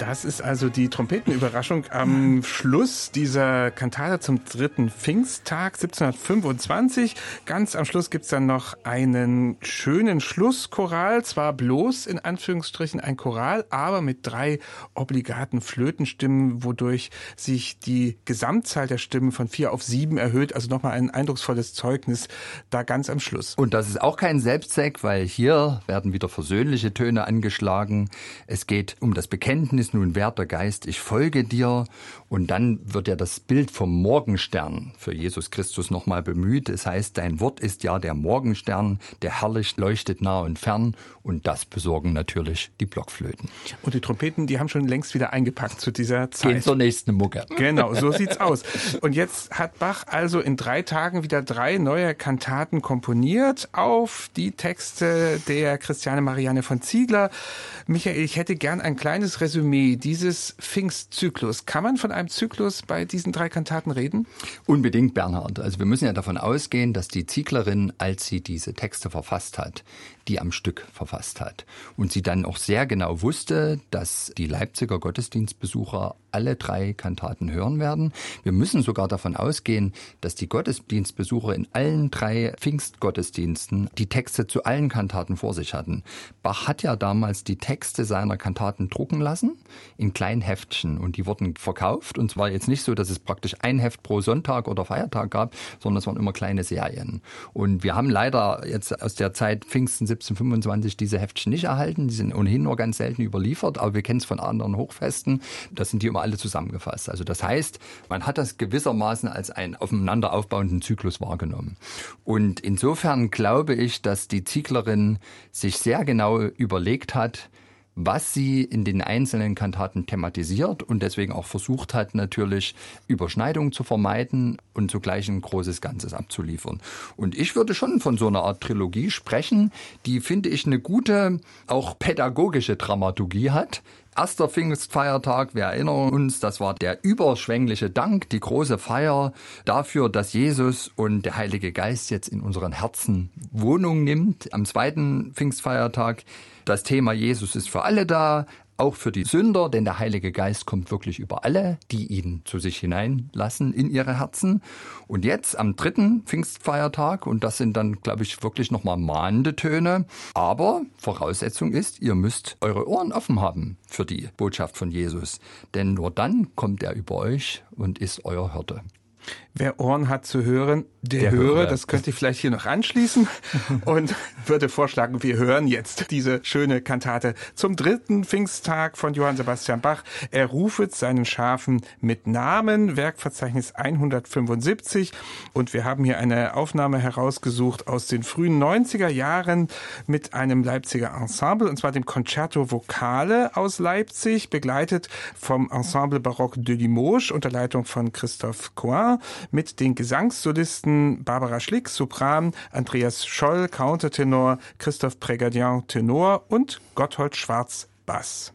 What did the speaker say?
Das ist also die Trompetenüberraschung am Schluss dieser Kantate zum 3. Pfingsttag 1725. Ganz am Schluss gibt's dann noch einen schönen Schlusschoral, zwar bloß in Anführungsstrichen ein Choral, aber mit 3 obligaten Flötenstimmen, wodurch sich die Gesamtzahl der Stimmen von 4 auf 7 erhöht. Also nochmal ein eindrucksvolles Zeugnis da ganz am Schluss. Und das ist auch kein Selbstzweck, weil hier werden wieder versöhnliche Töne angeschlagen. Es geht um das Bekenntnis: Nun, werter Geist, ich folge dir. Und dann wird ja das Bild vom Morgenstern für Jesus Christus nochmal bemüht. Es heißt, dein Wort ist ja der Morgenstern, der herrlich leuchtet nah und fern. Und das besorgen natürlich die Blockflöten. Und die Trompeten, die haben schon längst wieder eingepackt zu dieser Zeit. Gehen zur nächsten Mucke. Genau, so sieht's aus. Und jetzt hat Bach also in 3 Tagen wieder 3 neue Kantaten komponiert auf die Texte der Christiane Marianne von Ziegler. Michael, ich hätte gern ein kleines Resümee dieses Pfingstzyklus. Kann man von einem Zyklus bei diesen 3 Kantaten reden? Unbedingt, Bernhard. Also wir müssen ja davon ausgehen, dass die Zieglerin, als sie diese Texte verfasst hat, die am Stück verfasst hat. Und sie dann auch sehr genau wusste, dass die Leipziger Gottesdienstbesucher alle 3 Kantaten hören werden. Wir müssen sogar davon ausgehen, dass die Gottesdienstbesucher in allen 3 Pfingstgottesdiensten die Texte zu allen Kantaten vor sich hatten. Bach hat ja damals die Texte seiner Kantaten drucken lassen in kleinen Heftchen und die wurden verkauft. Und zwar jetzt nicht so, dass es praktisch ein Heft pro Sonntag oder Feiertag gab, sondern es waren immer kleine Serien. Und wir haben leider jetzt aus der Zeit Pfingsten 1725 diese Heftchen nicht erhalten. Die sind ohnehin nur ganz selten überliefert, aber wir kennen es von anderen Hochfesten. Da sind die immer alle zusammengefasst. Also das heißt, man hat das gewissermaßen als einen aufeinander aufbauenden Zyklus wahrgenommen. Und insofern glaube ich, dass die Zieglerin sich sehr genau überlegt hat, was sie in den einzelnen Kantaten thematisiert und deswegen auch versucht hat, natürlich Überschneidungen zu vermeiden und zugleich ein großes Ganzes abzuliefern. Und ich würde schon von so einer Art Trilogie sprechen, die, finde ich, eine gute, auch pädagogische Dramaturgie hat. Erster Pfingstfeiertag, wir erinnern uns, das war der überschwängliche Dank, die große Feier dafür, dass Jesus und der Heilige Geist jetzt in unseren Herzen Wohnung nimmt. Am 2. Pfingstfeiertag das Thema Jesus ist für alle da, auch für die Sünder, denn der Heilige Geist kommt wirklich über alle, die ihn zu sich hineinlassen in ihre Herzen. Und jetzt am 3. Pfingstfeiertag, und das sind dann, glaube ich, wirklich nochmal mahnende Töne, aber Voraussetzung ist, ihr müsst eure Ohren offen haben für die Botschaft von Jesus, denn nur dann kommt er über euch und ist euer Hirte. Wer Ohren hat zu hören, der höre. Das könnte ich vielleicht hier noch anschließen und würde vorschlagen, wir hören jetzt diese schöne Kantate zum 3. Pfingsttag von Johann Sebastian Bach. Er rufet seinen Schafen mit Namen, Werkverzeichnis 175. Und wir haben hier eine Aufnahme herausgesucht aus den frühen 90er Jahren mit einem Leipziger Ensemble, und zwar dem Concerto Vocale aus Leipzig, begleitet vom Ensemble Baroque de Limoges unter Leitung von Christophe Coin, mit den Gesangssolisten Barbara Schlick, Sopran, Andreas Scholl, Countertenor, Christoph Prégardien, Tenor und Gotthold Schwarz, Bass.